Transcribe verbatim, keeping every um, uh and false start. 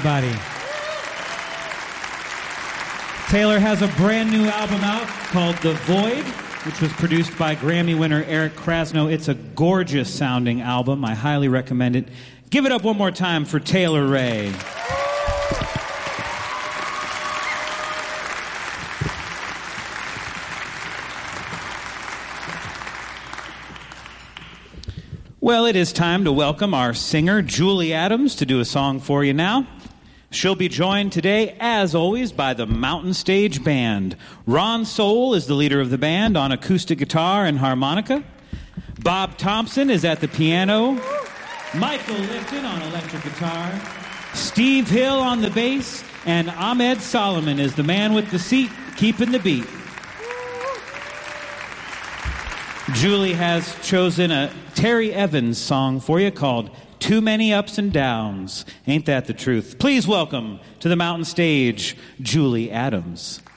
everybody. Taylor has a brand new album out called The Void, which was produced by Grammy winner Eric Krasno. It's a gorgeous sounding album. I highly recommend it. Give it up one more time for Taylor Ray. Well, it is time to welcome our singer, Julie Adams, to do a song for you now. She'll be joined today, as always, by the Mountain Stage Band. Ron Soul is the leader of the band on acoustic guitar and harmonica. Bob Thompson is at the piano. Michael Lifton on electric guitar. Steve Hill on the bass. And Ahmed Solomon is the man with the seat, keeping the beat. Julie has chosen a Terry Evans song for you called Too Many Ups and Downs. Ain't that the truth? Please welcome to the Mountain Stage, Julie Adams.